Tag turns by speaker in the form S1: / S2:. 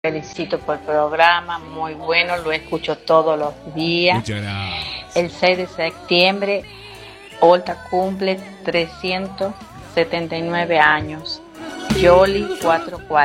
S1: Felicito por el programa, muy bueno, lo escucho todos los días.
S2: Muchas gracias.
S1: El 6 de septiembre, Olta cumple 379 años. Yoli 44.